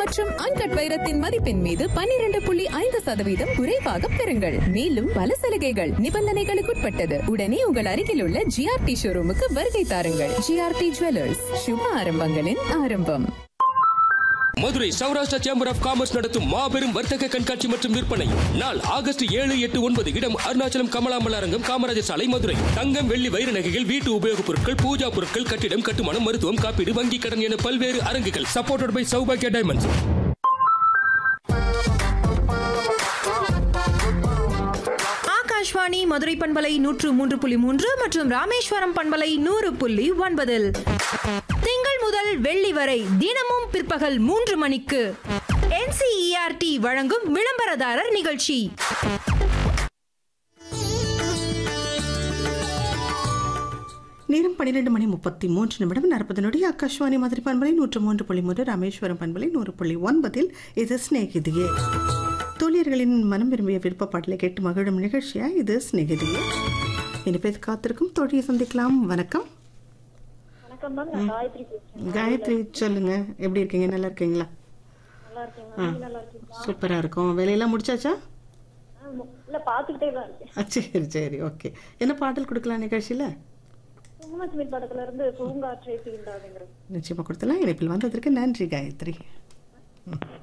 மற்றும் அன்கட் வைரத்தின் மதிப்பின் மீது 12.5% குறைவாக பெறுங்கள். மேலும் பல சலுகைகள் நிபந்தனைகளுக்குட்பட்டது. உடனே உங்கள் அருகில் உள்ள ஜிஆர்டி ஷோரூமுக்கு வருகை தாருங்கள். ஜிஆர்டி ஜுவல்லர்ஸ், சுப ஆரம்பங்களின் ஆரம்பம். Madurai Saurashtra chamber of commerce நடத்தும் மாபெரும் வர்த்தக கண்காட்சி மற்றும் விற்பனை நாள் ஆகஸ்ட் 7, 8, 9. இடம் அருணாச்சலம் கமலாம்பல் அரங்கம், காமராஜர் சாலை, மதுரை. தங்கம், வெள்ளி, வைர நகைகள், வீட்டு உபயோகப் பொருட்கள், பூஜா பொருட்கள், கட்டிடம் கட்டுமானம், மருத்துவம், காப்பீடு, வங்கி கடன் என பல்வேறு அரங்குகள். Supported by Saubagya diamonds. Akashvani Madurai பண்பலை 103.3 மற்றும் ராமேஸ்வரம் பண்பலை 100.9 திங்கள் முதல் வெள்ளி வரை தினமும் பிற்பகல் 3 மணிக்கு NCERT வழங்கும் விளம்பரதாரர் நிகழ்ச்சி. நேரம் 12:33 40 நொடி. ஆகாஷ்வாணி மதுரை பண்பலை 103.3, ராமேஸ்வரம் பண்பலை 100.9. இது ஸ்நேகிதியே. தோழியர்களின் மனம் விரும்பிய விருப்ப பாடலை கேட்டு மகிழும் நிகழ்ச்சியா இது ஸ்நேகிதியே. இனிப்பேது காத்திருக்கும் தோழியை சந்திக்கலாம். வணக்கம். காயத்ரி, சொல்லுங்க, எப்படி இருக்கீங்க? நல்லா இருக்கீங்களா? சூப்பரா இருக்கும். வேலையெல்லாம் முடிச்சாச்சா? சரி சரி, ஓகே. என்ன பாடல் கொடுக்கலாம் நிகழ்ச்சியில? நிச்சயமா கொடுத்தலாம். இணைப்பில் வந்ததற்கு நன்றி காயத்ரி.